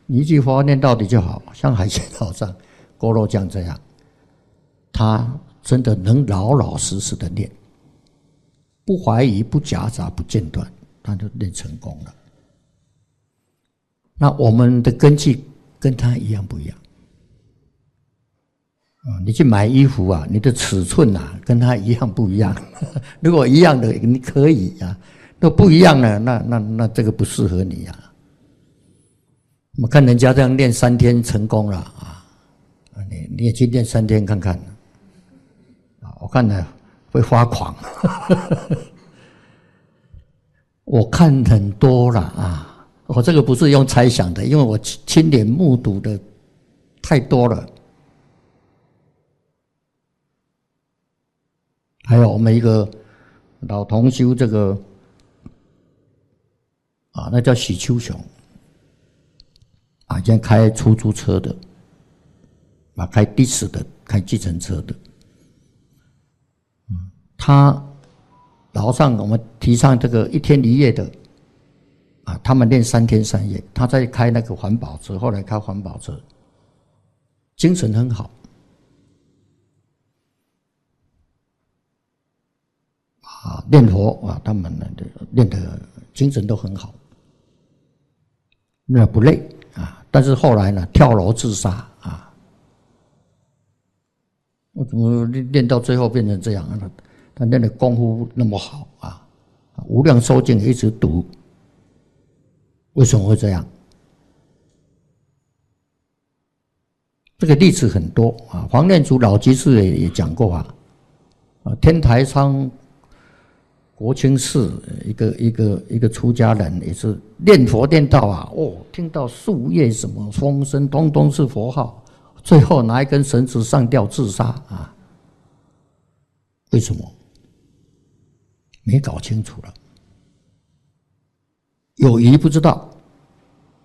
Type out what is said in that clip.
你一句佛号念到底就好，像海鲜老丈、锅肉酱这样，他真的能老老实实的念，不怀疑、不夹杂、不间断，他就练成功了。那我们的根基跟他一样不一样？你去买衣服啊，你的尺寸啊，跟他一样不一样？如果一样的，你可以啊；如果不一样呢，那这个不适合你啊。我们看人家这样练3天成功了啊，你也去练3天看看啊，我看呢会发狂。我看很多了啊，我这个不是用猜想的，因为我亲眼目睹的太多了。还有我们一个老同修，这个啊，那叫许秋雄啊，现在开出租车的啊，开的士的，开计程车的。他早上我们提倡这个1天1夜的啊，他们练3天3夜，他在开那个环保车，后来开环保车，精神很好。啊，念佛啊，他们练的精神都很好，那不累啊。但是后来呢，跳楼自杀啊，我怎么练到最后变成这样呢？他练的功夫那么好啊，无量寿经一直读，为什么会这样？这个例子很多啊，黄念祖老居士也讲过啊，天台山国清寺一个出家人也是念佛念到啊，听到树叶什么风声，通通是佛号，最后拿一根绳子上吊自杀啊！为什么？没搞清楚了，有疑不知道